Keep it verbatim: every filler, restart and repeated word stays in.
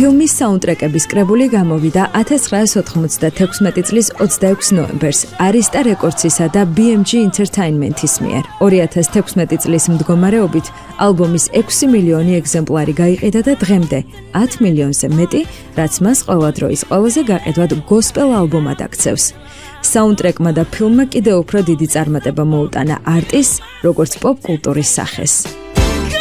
ფილმის საუნდტრეკების კრებული გამოვიდა ათას ცხრაასი ოთხმოცდათექვსმეტი წლის ოცდაექვსი ნოემბერს არისტა რეკორდსისა და ბი ემ ჯი Entertainment-ის მიერ. ორი ათას თექვსმეტი წლის მდგომარეობით ალბომის ექვსი მილიონი ეგზემპლარი გაიყიდა და დღემდე ათ მილიონზე მეტი, რაც მას ყველა დროის ყველაზე გაყიდვად გოსპელ ალბომად აქცევს. საუნდტრეკმა და ფილმმა კიდევ უფრო დიდი წარმატება მოუტანა არტის, როგორც პოპ კულტურის სახეს.